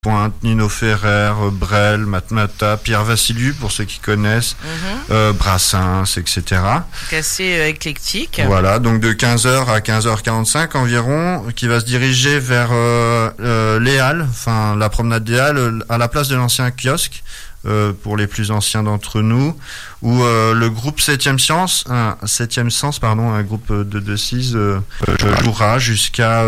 Pointe, Nino Ferrer, Brel, Matmata, Pierre Vassiliou pour ceux qui connaissent, Brassens, etc. Assez éclectique. Voilà, donc de 15h à 15h45 environ, qui va se diriger vers les Halles, enfin la promenade des Halles, à la place de l'ancien kiosque, pour les plus anciens d'entre nous, où le groupe 7e Sens, un groupe de 6 jouera jusqu'à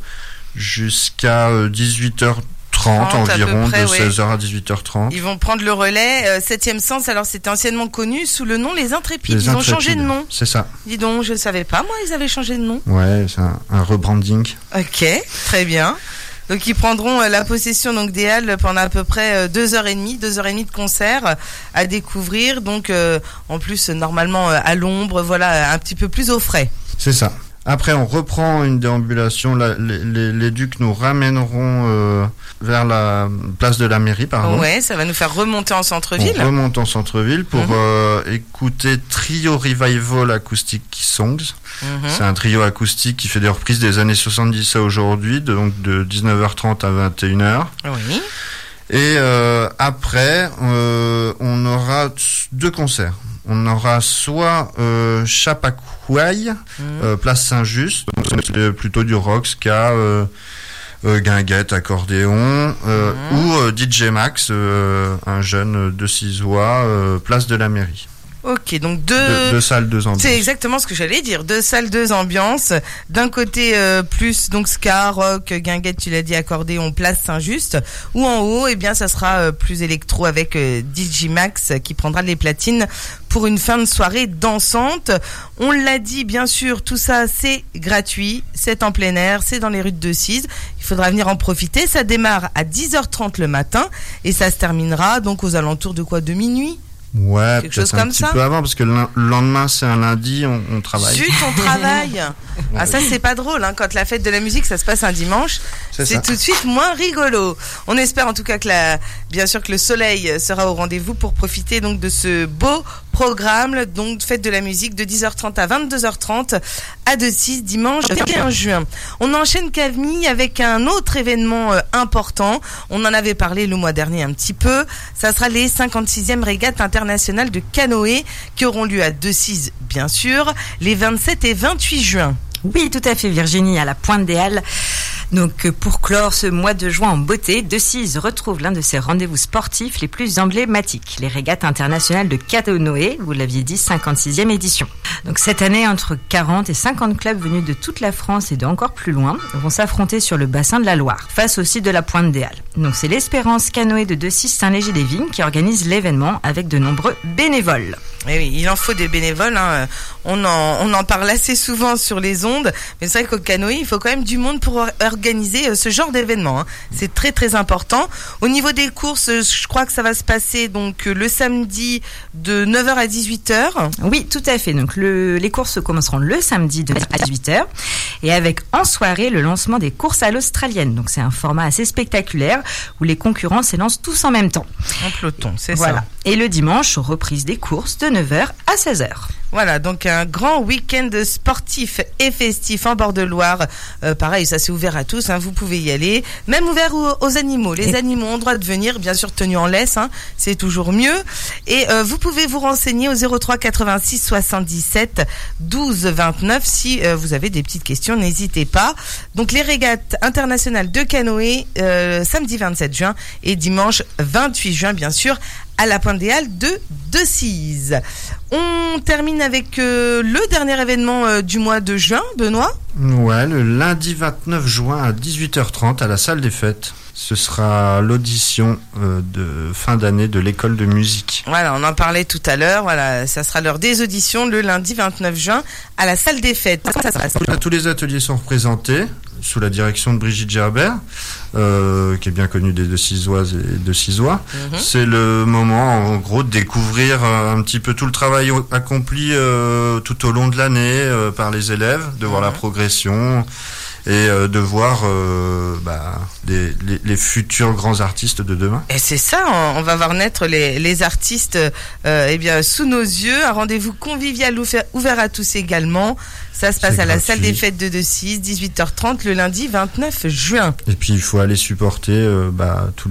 18h30 environ, de 16h à 18h30. Ils vont prendre le relais. 7e Sens, alors c'était anciennement connu sous le nom Les Intrépides. Ils ont changé de nom. C'est ça. Dis donc, je ne savais pas, moi, ils avaient changé de nom. Ouais, c'est un rebranding. Ok, très bien. Donc ils prendront la possession donc des Halles pendant à peu près 2h30 de concert à découvrir. Donc en plus, normalement à l'ombre, voilà, un petit peu plus au frais. C'est ça. Après, on reprend une déambulation. Les Ducs nous ramèneront vers la place de la mairie, pardon. Ouais, ça va nous faire remonter en centre-ville. On remonte en centre-ville pour écouter Trio Revival Acoustic Songs. C'est un trio acoustique qui fait des reprises des années 70 à aujourd'hui, donc de 19h30 à 21h. Oui. Et après, on aura 2 concerts. On aura soit Chapacouaille, place Saint-Just, donc c'est plutôt du rock, ska, guinguette, accordéon, ou DJ Max, un jeune de Cizois, place de la mairie. Ok, donc deux salles, 2 ambiances. C'est exactement ce que j'allais dire. 2 salles, 2 ambiances. D'un côté, plus donc ska, rock, guinguette, tu l'as dit, accordéon, place Saint-Just. Ou en haut, eh bien, ça sera plus électro avec DJ Max qui prendra les platines pour une fin de soirée dansante. On l'a dit, bien sûr, tout ça, c'est gratuit. C'est en plein air, c'est dans les rues de Decize. Il faudra venir en profiter. Ça démarre à 10h30 le matin et ça se terminera donc aux alentours de quoi? De minuit? Ouais, quelque chose comme un petit peu avant, parce que le lendemain c'est un lundi, on travaille. Zut, on travaille. Ah, ça c'est pas drôle, hein. Quand la fête de la musique ça se passe un dimanche, c'est tout de suite moins rigolo. On espère en tout cas que bien sûr que le soleil sera au rendez-vous pour profiter donc de ce beau programme, donc fête de la musique de 10h30 à 22h30 à Decize dimanche 21 juin. On enchaîne Camille avec un autre événement important. On en avait parlé le mois dernier un petit peu. Ça sera les 56e régates internationales de canoë qui auront lieu à Decize, bien sûr, les 27 et 28 juin. Oui, tout à fait, Virginie, à la Pointe des Halles. Donc, pour clore ce mois de juin en beauté, Decize retrouve l'un de ses rendez-vous sportifs les plus emblématiques, les régates internationales de canoë, vous l'aviez dit, 56e édition. Donc, cette année, entre 40 et 50 clubs venus de toute la France et de encore plus loin vont s'affronter sur le bassin de la Loire, face au site de la Pointe des Halles. Donc, c'est l'Espérance Canoë de Decize-Saint-Léger-des-Vignes qui organise l'événement avec de nombreux bénévoles. Et oui, il en faut des bénévoles, hein. On en parle assez souvent sur les ondes, mais c'est vrai qu'au canoë, il faut quand même du monde pour organiser ce genre d'événement, hein. C'est très très important. Au niveau des courses, je crois que ça va se passer donc le samedi de 9h à 18h. Oui, tout à fait. Donc les courses commenceront le samedi de 9h à 18h et avec en soirée le lancement des courses à l'australienne. Donc c'est un format assez spectaculaire où les concurrents s'élancent tous en même temps. En peloton, c'est voilà. ça. Et le dimanche, reprise des courses de 9h à 16h. Voilà, donc un grand week-end sportif et festif en bord de Loire. Pareil, ça c'est ouvert à tous, hein, vous pouvez y aller. Même ouvert aux animaux. Les animaux ont droit de venir, bien sûr tenus en laisse, hein, c'est toujours mieux. Et vous pouvez vous renseigner au 03 86 77 12 29 si vous avez des petites questions, n'hésitez pas. Donc les régates internationales de canoë, samedi 27 juin et dimanche 28 juin, bien sûr, à la Pointe des Halles de Decize. On termine avec le dernier événement du mois de juin, Benoît. Ouais, le lundi 29 juin à 18h30 à la salle des fêtes. Ce sera l'audition de fin d'année de l'école de musique. Voilà, on en parlait tout à l'heure. Voilà, ça sera l'heure des auditions le lundi 29 juin à la salle des fêtes. Tous les ateliers sont représentés sous la direction de Brigitte Gerbert, qui est bien connue des Decizoises et de Cizois. C'est le moment, en gros, de découvrir un petit peu tout le travail accompli tout au long de l'année par les élèves, de voir la progression et de voir les futurs grands artistes de demain. Et c'est ça, on va voir naître les artistes sous nos yeux. Un rendez-vous convivial ouvert à tous également. Ça se passe à la salle des fêtes de Decize, 18h30 le lundi 29 juin. Et puis il faut aller supporter tout